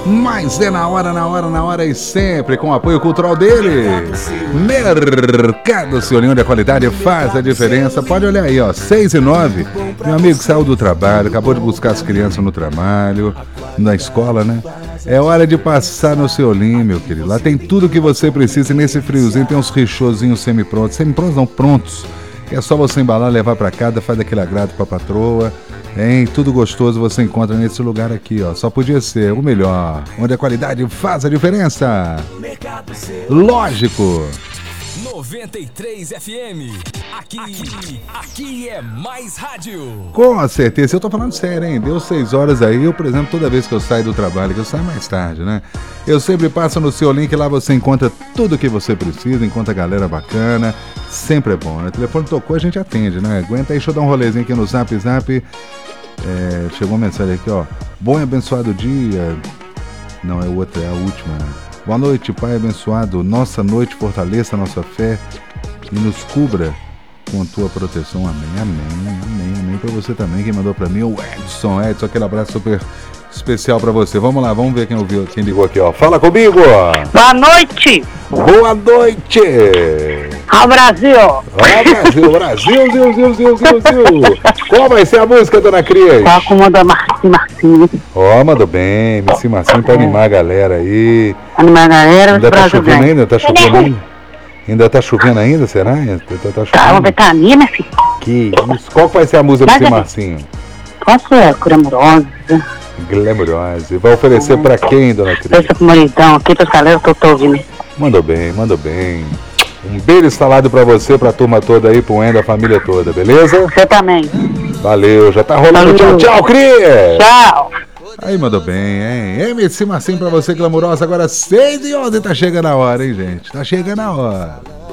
Mas é na hora e sempre com o apoio cultural dele. Mercado Seu Linho, onde a qualidade faz a diferença. Pode olhar aí, ó, 6:09. Meu amigo saiu do trabalho, acabou de buscar as crianças no trabalho, na escola, né? É hora de passar no Seu Linho, meu querido. Lá tem tudo que você precisa e nesse friozinho tem uns rechozinhos semi-prontos. Semi-prontos não, prontos. É só você embalar, levar pra casa, faz aquele agrado pra patroa. Hein? Tudo gostoso você encontra nesse lugar aqui, ó. Só podia ser o melhor, onde a qualidade faz a diferença. Lógico. 93 FM. Aqui é mais rádio. Com certeza, eu tô falando sério, hein? Deu 6 horas aí, eu, por exemplo, toda vez que eu saio do trabalho, que eu saio mais tarde, né? Eu sempre passo no Seu Link, lá você encontra tudo que você precisa, encontra galera bacana, sempre é bom, né? O telefone tocou, a gente atende, né? Aguenta aí, deixa eu dar um rolezinho aqui no Zap. Chegou uma mensagem aqui, ó. Bom e abençoado dia. Não, é outra, é a última. Boa noite, Pai abençoado. Nossa noite fortaleça a nossa fé e nos cubra com a tua proteção. Amém pra você também. Quem mandou pra mim é o Edson, aquele abraço super especial pra você. Vamos lá, vamos ver quem ligou aqui, ó. Fala comigo! Boa noite! Boa noite! Ao Brasil! Brasil! Qual vai ser a música, dona Cris? Tá comandando Marcinho. Ó, mandou bem, MC Marcinho pra animar a galera aí. Animar a galera, ainda tá chovendo ainda? Ainda tá chovendo ainda, será? Tá uma vitamina, filho. Que isso? Qual vai ser a música do MC Marcinho? Posso ser Glamourosa. Glamourosa. Vai oferecer pra quem, dona Cris? Esse maridão aqui, pras galera que eu tô ouvindo. Mandou bem. Um beijo instalado pra você, pra turma toda aí, pro Enda, a família toda, beleza? Você também. Valeu, já tá rolando. Valeu. Tchau, Cris! Tchau! Aí, mandou bem, hein? MC Marcinho pra você, Glamourosa. Agora 6:11, tá chegando a hora, hein, gente? Tá chegando a hora.